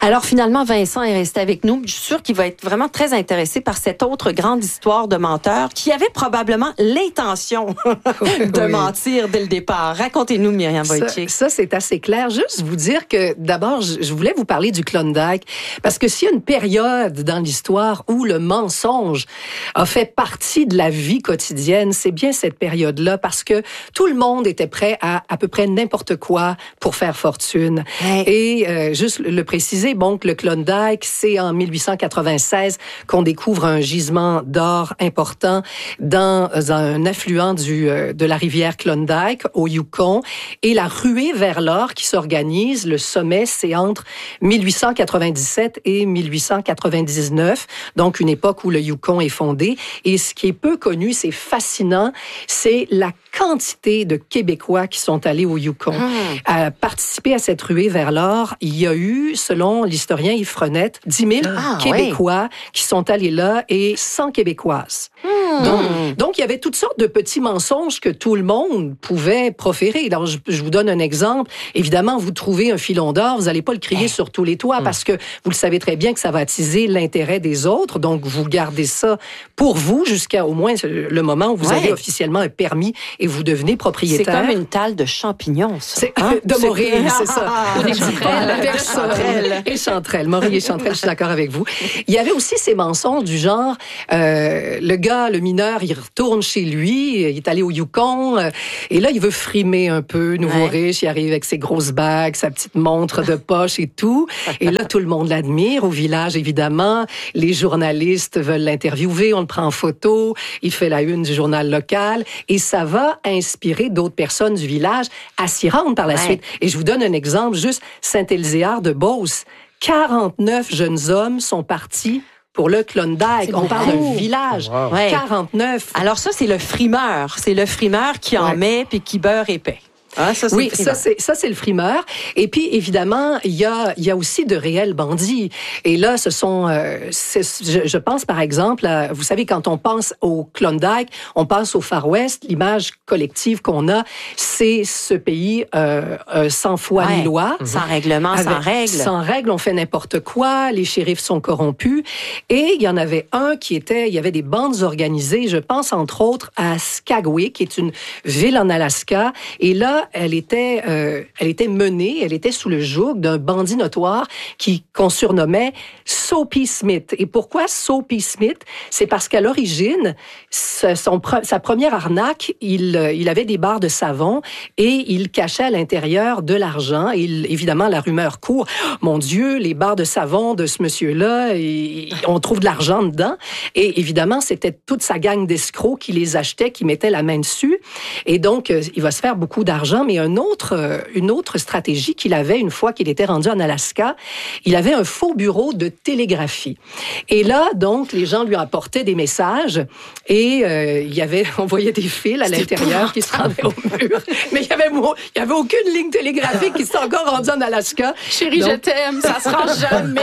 Alors finalement, Vincent est resté avec nous. Je suis sûre qu'il va être vraiment très intéressé par cette autre grande histoire de menteur qui avait probablement l'intention de mentir dès le départ. Racontez-nous, Myriam Wojcik. Ça, c'est assez clair. Juste vous dire que d'abord, je voulais vous parler du Klondike parce que s'il y a une période dans l'histoire où le mensonge a fait partie de la vie quotidienne, c'est bien cette période-là parce que tout le monde était prêt à peu près n'importe quoi pour faire fortune. Ouais. Et juste le préciser, bon, que le Klondike, c'est en 1896 qu'on découvre un gisement d'or important dans un affluent de la rivière Klondike, au Yukon. Et la ruée vers l'or qui s'organise, le sommet, c'est entre 1897 et 1899, donc une époque où le Yukon est fondé. Et ce qui est peu connu, c'est fascinant, c'est la quantité de Québécois qui sont allés au Yukon. À participer à cette ruée vers l'or, il y a eu, selon l'historien Yves Frenette, 10 000 Québécois qui sont allés là et 100 Québécoises. Donc, il y avait toutes sortes de petits mensonges que tout le monde pouvait proférer. Alors, je vous donne un exemple. Évidemment, vous trouvez un filon d'or, vous n'allez pas le crier sur tous les toits parce que vous le savez très bien que ça va attiser l'intérêt des autres. Donc, vous gardez ça pour vous jusqu'à au moins le moment où vous avez officiellement un permis et vous devenez propriétaire. C'est comme une talle de champignons, ça. De Morée, c'est ça. Ou des chanterelles. Et chanterelles. Morée et chanterelles, je suis d'accord avec vous. Il y avait aussi ces mensonges du genre, le mineur, il retourne chez lui, il est allé au Yukon, et là, il veut frimer un peu, nouveau riche, il arrive avec ses grosses bagues, sa petite montre de poche et tout. Et là, tout le monde l'admire au village, évidemment. Les journalistes veulent l'interviewer, on le prend en photo, il fait la une du journal local, et ça va inspirer d'autres personnes du village à s'y rendre par la suite. Et je vous donne un exemple, juste Saint-Élyséard de Beauce. 49 jeunes hommes sont partis pour le Klondike. On parle d'un village. Wow. 49. Alors ça, c'est le frimeur. C'est le frimeur qui en met puis qui beurre épais. Ah, ça, c'est le frimeur. Et puis, évidemment, il y a aussi de réels bandits. Et là, ce sont... je pense, par exemple, vous savez, quand on pense au Klondike, on pense au Far West. L'image collective qu'on a, c'est ce pays sans foi ni loi. Sans règlement, sans règles. Sans règles, on fait n'importe quoi. Les shérifs sont corrompus. Et il y en avait il y avait des bandes organisées, je pense, entre autres, à Skagway, qui est une ville en Alaska. Et là, elle était menée, elle était sous le joug d'un bandit notoire qu'on surnommait Soapy Smith. Et pourquoi Soapy Smith? C'est parce qu'à l'origine, sa première arnaque, il avait des barres de savon et il cachait à l'intérieur de l'argent. Et évidemment, la rumeur court. Mon Dieu, les barres de savon de ce monsieur-là, on trouve de l'argent dedans. Et évidemment, c'était toute sa gang d'escrocs qui les achetait, qui mettaient la main dessus. Et donc, il va se faire beaucoup d'argent. Mais une autre stratégie qu'il avait une fois qu'il était rendu en Alaska, il avait un faux bureau de télégraphie. Et là, donc, les gens lui apportaient des messages et on voyait des fils à l'intérieur qui se rendaient au mur. Mais il y avait aucune ligne télégraphique qui s'est encore rendue en Alaska. Chérie, je t'aime, ça se rend jamais.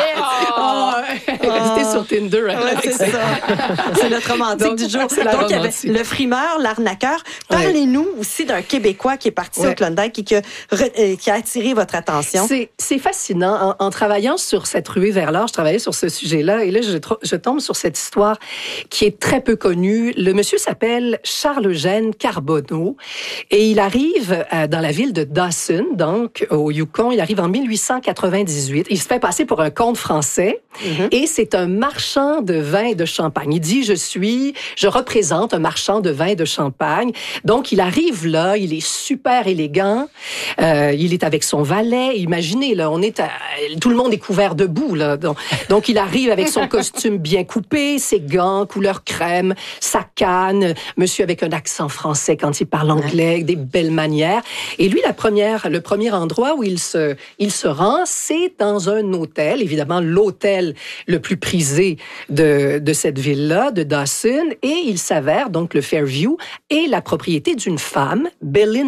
Restez sur Tinder. C'est ça. C'est notre romantique du jour. Donc, il y avait le frimeur, l'arnaqueur. Parlez-nous aussi d'un Québécois qui est parti au Klondike et qui a attiré votre attention. C'est fascinant. En travaillant sur cette ruée vers l'or, je travaillais sur ce sujet-là et là, je tombe sur cette histoire qui est très peu connue. Le monsieur s'appelle Charles-Eugène Carbonneau et il arrive dans la ville de Dawson, donc au Yukon. Il arrive en 1898. Il se fait passer pour un comte français et c'est un marchand de vin et de champagne. Il dit, je représente un marchand de vin et de champagne. Donc, il arrive là, il est super élégant. Il est avec son valet. Imaginez, là, tout le monde est couvert de boue, là. Donc, il arrive avec son costume bien coupé, ses gants, couleur crème, sa canne, monsieur avec un accent français quand il parle anglais, des belles manières. Et lui, le premier endroit où il se rend, c'est dans un hôtel, évidemment, l'hôtel le plus prisé de cette ville-là, de Dawson. Et il s'avère, donc, le Fairview est la propriété d'une femme, Belinda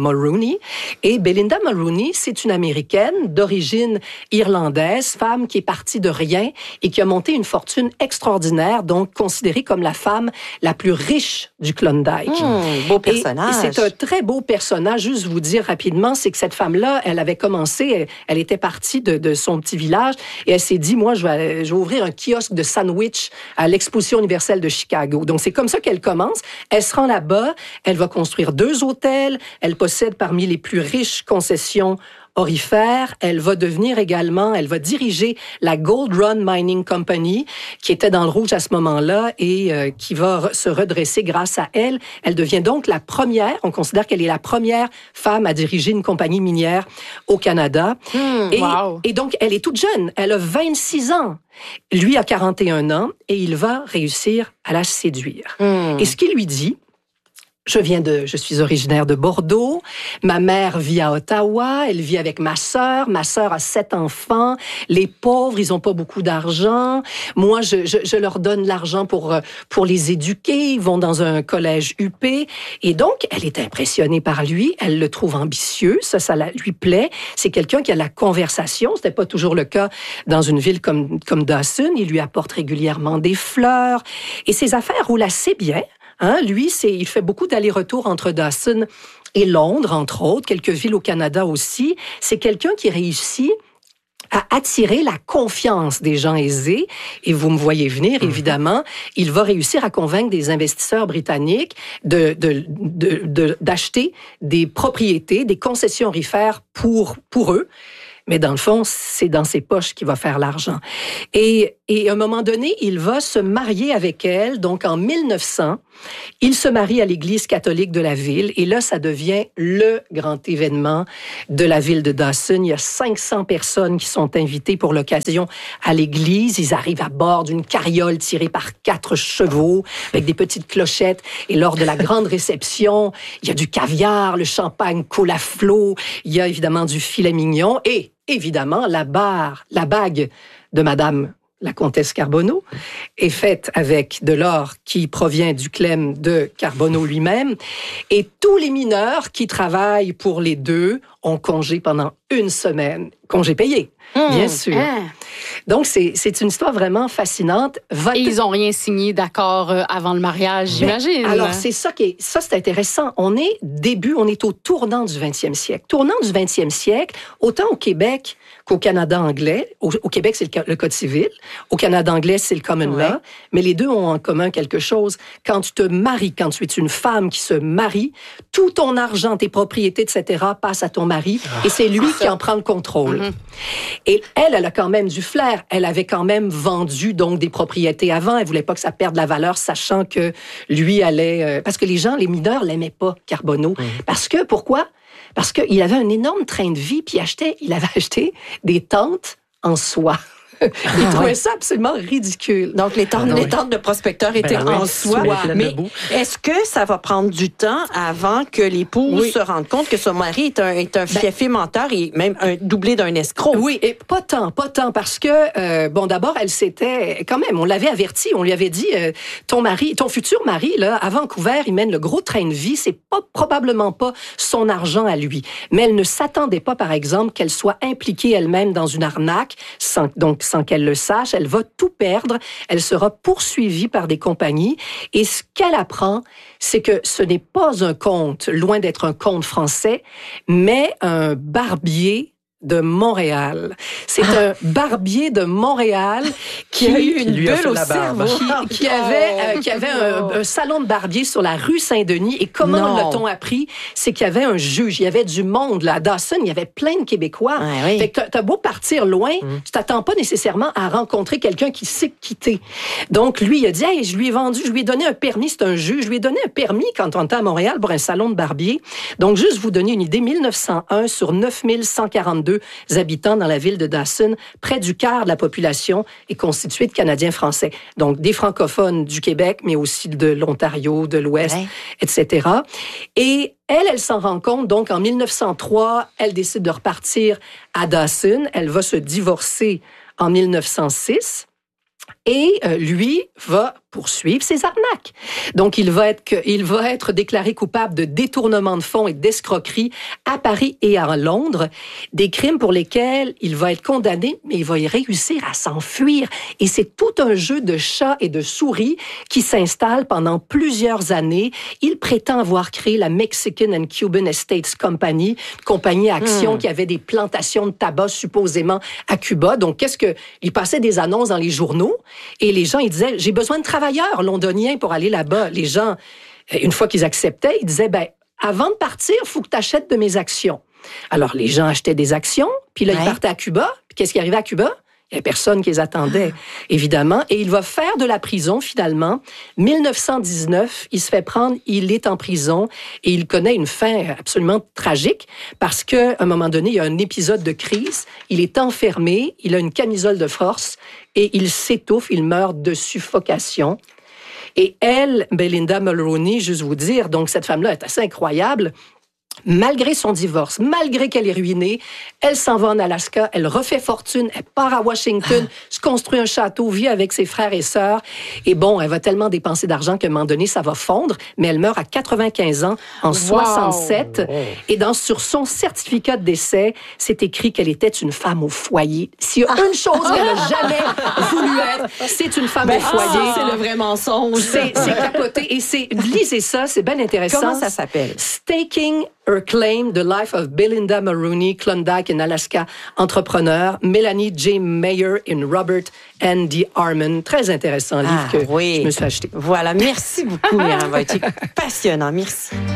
Mulroney. Et Belinda Mulroney, c'est une Américaine d'origine irlandaise, femme qui est partie de rien et qui a monté une fortune extraordinaire, donc considérée comme la femme la plus riche du Klondike. Beau personnage. Et c'est un très beau personnage. Juste vous dire rapidement, c'est que cette femme-là, elle avait commencé, elle était partie de son petit village et elle s'est dit, moi, je vais ouvrir un kiosque de sandwich à l'Exposition universelle de Chicago. Donc, c'est comme ça qu'elle commence. Elle se rend là-bas, elle va construire 2 hôtels, elle possède parmi les plus riches concessions aurifères. Elle va diriger la Gold Run Mining Company, qui était dans le rouge à ce moment-là et qui va se redresser grâce à elle. Elle devient donc la première, on considère qu'elle est la première femme à diriger une compagnie minière au Canada. Et donc, elle est toute jeune, elle a 26 ans. Lui a 41 ans et il va réussir à la séduire. Et ce qu'il lui dit, je suis originaire de Bordeaux. Ma mère vit à Ottawa. Elle vit avec ma sœur. Ma sœur a 7 enfants. Les pauvres, ils ont pas beaucoup d'argent. Moi, je leur donne l'argent pour les éduquer. Ils vont dans un collège UP. Et donc, elle est impressionnée par lui. Elle le trouve ambitieux. Ça lui plaît. C'est quelqu'un qui a la conversation. C'était pas toujours le cas dans une ville comme Dawson. Il lui apporte régulièrement des fleurs. Et ses affaires roulent assez bien. Lui, il fait beaucoup d'allers-retours entre Dawson et Londres, entre autres, quelques villes au Canada aussi. C'est quelqu'un qui réussit à attirer la confiance des gens aisés. Et vous me voyez venir, évidemment. Il va réussir à convaincre des investisseurs britanniques d'acheter des propriétés, des concessions aurifères pour eux. Mais dans le fond, c'est dans ses poches qu'il va faire l'argent. Et à un moment donné, il va se marier avec elle. Donc, en 1900, il se marie à l'église catholique de la ville. Et là, ça devient le grand événement de la ville de Dawson. Il y a 500 personnes qui sont invitées pour l'occasion à l'église. Ils arrivent à bord d'une carriole tirée par 4 chevaux avec des petites clochettes. Et lors de la grande réception, il y a du caviar, le champagne coule à flot. Il y a évidemment du filet mignon et évidemment, la bague de Madame la comtesse Carbonneau est faite avec de l'or qui provient du clem de Carbonneau lui-même. Et tous les mineurs qui travaillent pour les deux ont congé pendant 1 semaine. Congé payé, bien sûr. Donc, c'est une histoire vraiment fascinante. Et ils n'ont rien signé d'accord avant le mariage, j'imagine. Alors, c'est intéressant. On est au tournant du 20e siècle. Tournant du 20e siècle, autant au Québec qu'au Canada anglais. Au Québec, c'est le Code civil. Au Canada anglais, c'est le common law. Mais les deux ont en commun quelque chose. Quand tu te maries, quand tu es une femme qui se marie, tout ton argent, tes propriétés, etc., passe à ton mari. Et c'est lui qui en prend le contrôle. Et elle a quand même du flair. Elle avait quand même vendu donc des propriétés avant. Elle voulait pas que ça perde la valeur, sachant que lui allait... parce que les mineurs l'aimaient pas, Carbonneau. Pourquoi? Parce qu'il avait un énorme train de vie, puis il avait acheté des tentes en soie. Il trouvait ça absolument ridicule. Donc, les tentes de prospecteurs étaient en soie. Mais est-ce que ça va prendre du temps avant que l'épouse se rende compte que son mari est un fiefé menteur et même doublé d'un escroc? Oui, et pas tant, parce que, d'abord, elle s'était, quand même, on l'avait averti, on lui avait dit, ton futur mari, là, à Vancouver, il mène le gros train de vie, c'est probablement pas son argent à lui. Mais elle ne s'attendait pas, par exemple, qu'elle soit impliquée elle-même dans une arnaque, sans qu'elle le sache, elle va tout perdre, elle sera poursuivie par des compagnies. Et ce qu'elle apprend, c'est que ce n'est pas un conte, loin d'être un conte français, mais un barbier de Montréal. C'est un barbier de Montréal qui a eu une bulle au cerveau, qui avait un salon de barbier sur la rue Saint-Denis. Et comment l'a-t-on appris? C'est qu'il y avait un juge, il y avait du monde là. À Dawson, il y avait plein de Québécois. Fait que t'as beau partir loin, tu t'attends pas nécessairement à rencontrer quelqu'un qui sait quitter. Donc lui, il a dit, je lui ai donné un permis, c'est un juge, je lui ai donné un permis quand on était à Montréal pour un salon de barbier. Donc juste vous donner une idée, 1901 sur 9142 habitants dans la ville de Dawson, près du quart de la population est constituée de Canadiens français. Donc, des francophones du Québec, mais aussi de l'Ontario, de l'Ouest, etc. Et elle s'en rend compte. Donc, en 1903, elle décide de repartir à Dawson. Elle va se divorcer en 1906. Et lui va poursuivre ses arnaques. Donc, il va être déclaré coupable de détournement de fonds et d'escroquerie à Paris et à Londres, des crimes pour lesquels il va être condamné, mais il va y réussir à s'enfuir. Et c'est tout un jeu de chat et de souris qui s'installe pendant plusieurs années. Il prétend avoir créé la Mexican and Cuban Estates Company, compagnie à action qui avait des plantations de tabac supposément à Cuba. Donc, il passait des annonces dans les journaux et les gens, ils disaient, j'ai besoin de travailleurs londoniens pour aller là-bas. Les gens, une fois qu'ils acceptaient, ils disaient, avant de partir, il faut que tu achètes de mes actions. Alors, les gens achetaient des actions, puis là, ils partaient à Cuba. Puis qu'est-ce qui arrivait à Cuba? Il n'y a personne qui les attendait, évidemment. Et il va faire de la prison, finalement. 1919, il se fait prendre, il est en prison et il connaît une fin absolument tragique parce qu'à un moment donné, il y a un épisode de crise. Il est enfermé, il a une camisole de force et il s'étouffe, il meurt de suffocation. Et elle, Belinda Mulroney, juste vous dire, donc cette femme-là est assez incroyable. Malgré son divorce, malgré qu'elle est ruinée, elle s'en va en Alaska, elle refait fortune, elle part à Washington, se construit un château, vit avec ses frères et sœurs. Et bon, elle va tellement dépenser d'argent qu'à un moment donné, ça va fondre, mais elle meurt à 95 ans, en 67. Et sur son certificat de décès, c'est écrit qu'elle était une femme au foyer. S'il y a une chose qu'elle n'a jamais voulu être, c'est une femme au foyer. C'est le vrai mensonge. C'est capoté. Et lisez ça, c'est bien intéressant. Comment ça s'appelle? Staking Her Claim, The Life of Belinda Mulroney, Klondike in Alaska, entrepreneur, Melanie J. Mayer in Robert Andy Harmon. Très intéressant livre que je me suis acheté. Voilà, merci beaucoup, Myriam Wojcik. Passionnant, merci.